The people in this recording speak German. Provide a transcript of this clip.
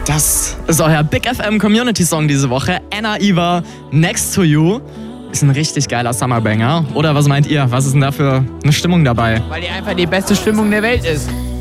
Das ist euer Big FM Community Song diese Woche. Anna Eva, Next to You. Ist ein richtig geiler Summerbanger. Oder was meint ihr? Was ist denn da für eine Stimmung dabei? Weil die einfach die beste Stimmung der Welt ist.